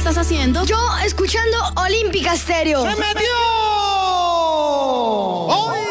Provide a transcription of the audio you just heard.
estás haciendo? Yo escuchando Olímpica Stereo. ¡Se metió! ¡Hoy!